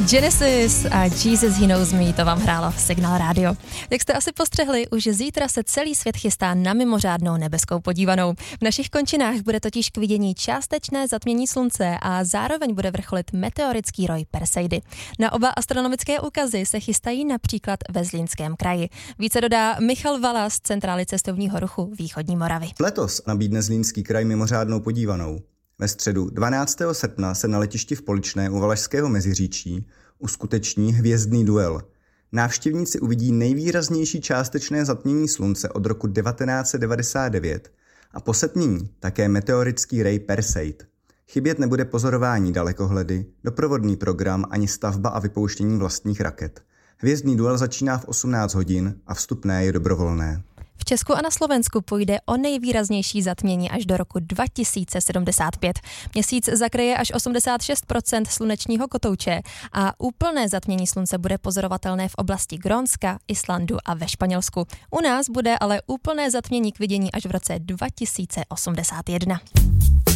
Genesis a Jesus He Knows Me, to vám hrálo Signál Radio. Jak jste asi postřehli, už zítra se celý svět chystá na mimořádnou nebeskou podívanou. V našich končinách bude totiž k vidění částečné zatmění slunce a zároveň bude vrcholit meteorický roj Perseidy. Na oba astronomické úkazy se chystají například ve Zlínském kraji. Více dodá Michal Vala z Centrály cestovního ruchu Východní Moravy. Letos nabídne Zlínský kraj mimořádnou podívanou. Ve středu 12. srpna se na letišti v Poličné u Valašského Meziříčí uskuteční hvězdný duel. Návštěvníci uvidí nejvýraznější částečné zatmění slunce od roku 1999 a po setmění také meteorický rej Perseid. Chybět nebude pozorování dalekohledy, doprovodný program ani stavba a vypouštění vlastních raket. Hvězdný duel začíná v 18 hodin a vstupné je dobrovolné. V Česku a na Slovensku půjde o nejvýraznější zatmění až do roku 2075. Měsíc zakryje až 86% slunečního kotouče a úplné zatmění slunce bude pozorovatelné v oblasti Grónska, Islandu a ve Španělsku. U nás bude ale úplné zatmění k vidění až v roce 2081.